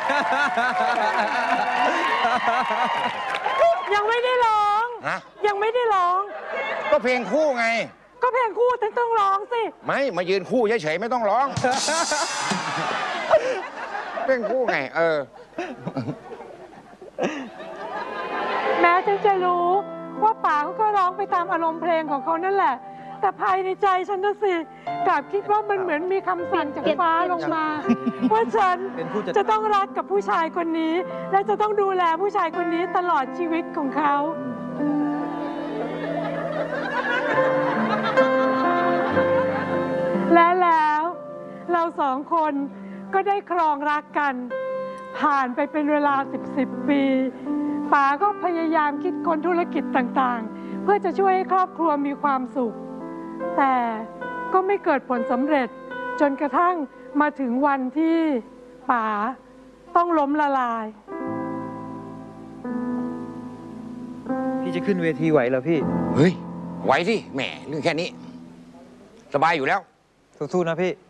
ยังไม่ได้ร้องยังไม่ได้ร้องก็เพลงคู่ไงก็เพลงคู่ต้องร้องสิไม่มายืนคู่เฉยๆไม่ต้องร้องเพลงคู่ไงแม้ฉันจะรู้ว่าป๋าเขาก็ร้องไปตามอารมณ์เพลงของเขานั่นแหละแต่ภายในใจฉันน่ะสิกลับคิดว่ามันเหมือนมีคำสั่งจากฟ้าลงมาว่าฉันจะต้องรักกับผู้ชายคนนี้และจะต้องดูแลผู้ชายคนนี้ตลอดชีวิตของเขาและแล้วเราสองคนก็ได้ครองรักกันผ่านไปเป็นเวลา10 ปีป๋าก็พยายามคิดค้นธุรกิจต่างๆเพื่อจะช่วยให้ครอบครัวมีความสุขแต่ก็ไม่เกิดผลสำเร็จจนกระทั่งมาถึงวันที่ป๋าต้องล้มละลายพี่จะขึ้นเวทีไหวเหรอพี่เฮ้ยไหวสิแหมเรื่องแค่นี้สบายอยู่แล้วสู้ๆนะพี่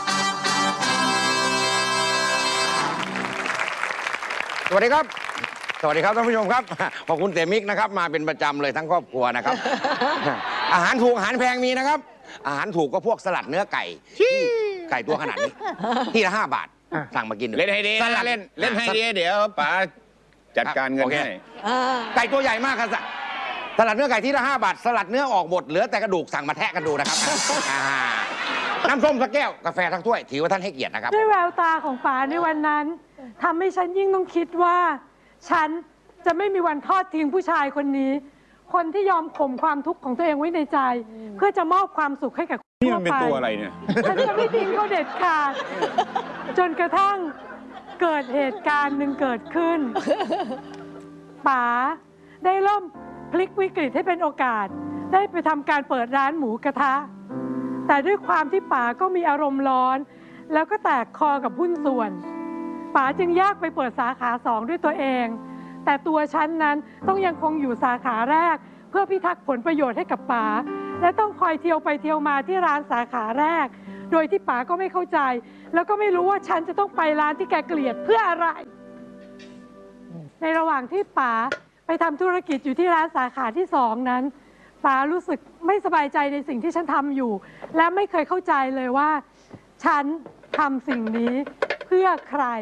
สวัสดีครับสวัสดีครับท่านผู้ชมครับขอบคุณเต๋มิกนะครับมาเป็นประจำเลยทั้งครอบครัวนะครับอาหารถูกอาหารแพงมีนะครับอาหารถูกก็พวกสลัดเนื้อไก่ไก่ตัวขนาดนี้ที่ละ5 บาทสั่งมากินเล่นให้ดีเล่นให้ดีเดี๋ยวป๋าจัดการเงินให้ไก่ตัวใหญ่มากครับสลัดเนื้อไก่ที่ละ5 บาทสลัดเนื้อออกหมดเหลือแต่กระดูกสั่งมาแทะกันดูนะครับน้ำส้มสักแก้วกาแฟทั้งถ้วยถือว่าท่านให้เกียรตินะครับด้วยแววตาของป๋าในวันนั้นทำให้ฉันยิ่งต้องคิดว่าฉันจะไม่มีวันทอดทิ้งผู้ชายคนนี้คนที่ยอมข่มความทุกข์ของตัวเองไว้ในใจเพื่อจะมอบความสุขให้กับนี่มันเป็นตัวอะไรเนี่ยฉันจะไม่ทิ้งเขาเด็ดขาดจนกระทั่งเกิดเหตุการณ์หนึ่งเกิดขึ้นป๋าได้เริ่มพลิกวิกฤตให้เป็นโอกาสได้ไปทำการเปิดร้านหมูกระทะแต่ด้วยความที่ป๋าก็มีอารมณ์ร้อนแล้วก็แตกคอกับหุ้นส่วนป๋าจึงยากไปเปิดสาขา2ด้วยตัวเองแต่ตัวฉันนั้นต้องยังคงอยู่สาขาแรกเพื่อพิทักษ์ผลประโยชน์ให้กับป๋าและต้องคอยเที่ยวไปเที่ยวมาที่ร้านสาขาแรกโดยที่ป๋าก็ไม่เข้าใจแล้วก็ไม่รู้ว่าฉันจะต้องไปร้านที่แกเกลียดเพื่ออะไรในระหว่างที่ป๋าไปทำธุรกิจอยู่ที่ร้านสาขาที่2นั้นป๋ารู้สึกไม่สบายใจในสิ่งที่ฉันทำอยู่และไม่เคยเข้าใจเลยว่าฉันทำสิ่งนี้เพื่อใคร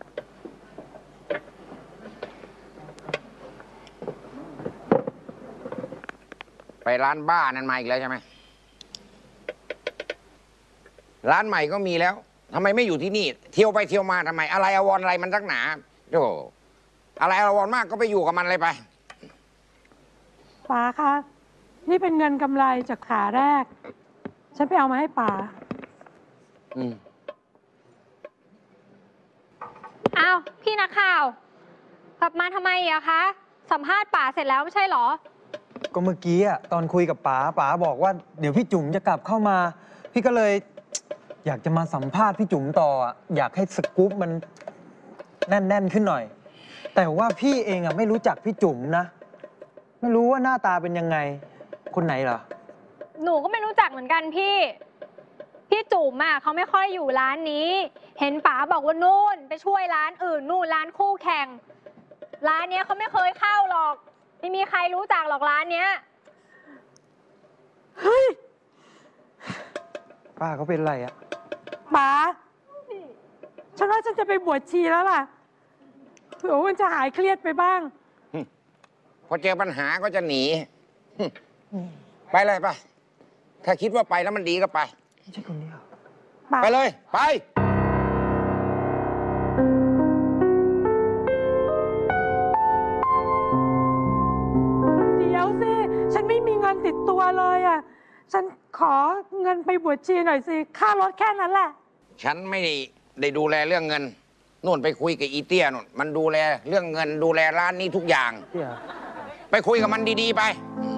ไปร้านบ้านั้นมาอีกแล้วใช่ไหมร้านใหม่ก็มีแล้วทำไมไม่อยู่ที่นี่เที่ยวไปเที่ยวมาทำไมอะไรอวรอะไรมันสักหนาโอ้อะไรอวรมากก็ไปอยู่กับมันเลยไปป๋าคะนี่เป็นเงินกำไรจากขาแรกฉันไปเอามาให้ป๋าอ้าวพี่นักข่าวกลับมาทำไมอะคะสัมภาษณ์ป๋าเสร็จแล้วไม่ใช่หรอก็เมื่อกี้อะตอนคุยกับป๋าบอกว่าเดี๋ยวพี่จุ๋มจะกลับเข้ามาพี่ก็เลยอยากจะมาสัมภาษณ์พี่จุ๋มต่ออยากให้สกู๊ปมันแน่นขึ้นหน่อยแต่ว่าพี่เองอะไม่รู้จักพี่จุ๋มนะไม่รู้ว่าหน้าตาเป็นยังไงคนไหนเหรอหนูก็ไม่รู้จักเหมือนกันพี่จุ๋มอะเขาไม่ค่อยอยู่ร้านนี้เห็นป๋าบอกว่านู่นไปช่วยร้านอื่นนู่นร้านคู่แข่งร้านเนี้ยเขาไม่เคยเข้าหรอกไม่มีใครรู้จักหรอกร้านเนี้ยเฮ้ยป้าเขาเป็นอะไรอะป๋าฉันว่าฉันจะไปบวชชีแล้วล่ะเผื่อว่ามันจะหายเครียดไปบ้างพอเจอปัญหาก็จะหนีไปเลยไปถ้าคิดว่าไปแล้วมันดีก็ไปไม่ใช่คนนี้หรอไปเลยไปเดี๋ยวสิฉันไม่มีเงินติดตัวเลยอ่ะฉันขอเงินไปบวชชีหน่อยสิค่ารถแค่นั้นแหละฉันไม่ได้ดูแลเรื่องเงินนู่นไปคุยกับอีเตี้ยนู่นมันดูแลเรื่องเงินดูแลร้านนี้ทุกอย่างไปคุยกับมันดีๆไป